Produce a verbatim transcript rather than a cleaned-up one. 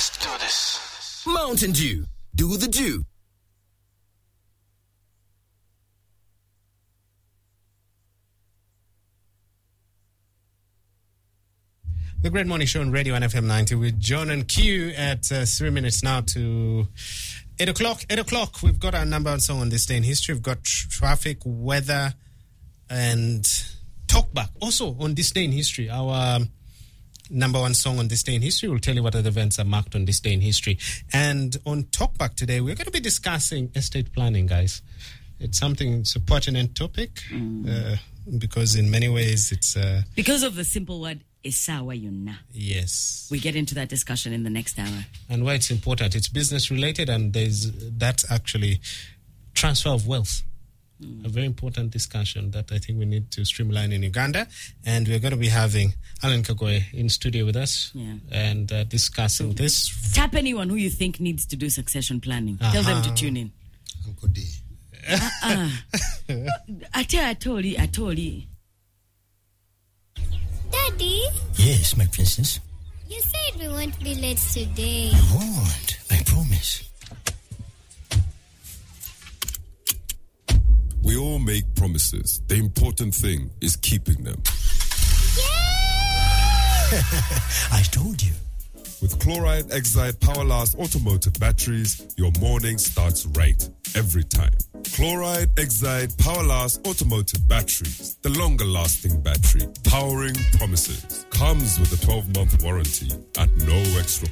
Let's do this. Mountain Dew. Do the Dew. The Great Morning Show on Radio one F M ninety with John and Q at uh, three minutes now to eight o'clock. Eight o'clock, we've got our number one song on This Day in History. We've got tr- traffic, weather, and talkback. Also on This Day in History, our um, number one song on This Day in History will tell you what other events are marked on This Day in History. And on talkback today, we're going to be discussing estate planning, guys. It's something, it's a pertinent topic mm. uh, because in many ways it's... Uh, because of the simple word, Esawa Yuna. Yes. We get into that discussion in the next hour. And why it's important, it's business related, and there's that's actually transfer of wealth. Mm. A very important discussion that I think we need to streamline in Uganda. And we're going to be having Alan Kagoye in studio with us yeah. and uh, discussing so, this. Tap anyone who you think needs to do succession planning. Uh-huh. Tell them to tune in. Uncle D. uh-uh. I tell I told you, I told you. Daddy? Yes, my princess? You said we won't be late today. I won't. I promise. We all make promises. The important thing is keeping them. Yeah! I told you. With Chloride Exide Powerlast Automotive Batteries, your morning starts right every time. Chloride Exide Powerlast Automotive Batteries, the longer-lasting battery, powering promises. Comes with a twelve-month warranty at no extra